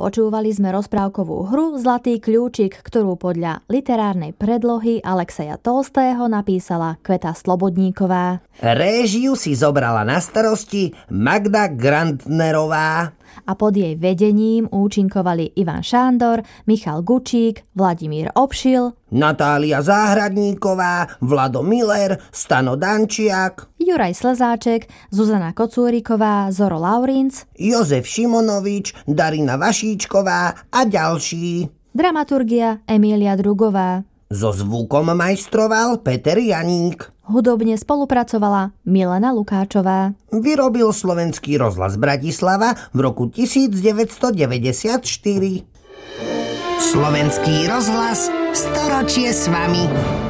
Počúvali sme rozprávkovú hru Zlatý kľúčik, ktorú podľa literárnej predlohy Alexeja Tolstého napísala Kveta Slobodníková. Réžiu si zobrala na starosti Magda Grandnerová. A pod jej vedením účinkovali Ivan Šándor, Michal Gučík, Vladimír Obšil, Natália Záhradníková, Vlado Miller, Stano Dančiak, Juraj Slezáček, Zuzana Kocúriková, Zoro Laurinc, Jozef Šimonovič, Darina Vašíčková a ďalší. Dramaturgia Emília Drugová. So zvukom majstroval Peter Janík. Hudobne spolupracovala Milena Lukáčová. Vyrobil Slovenský rozhlas Bratislava v roku 1994. Slovenský rozhlas, storočie s vami.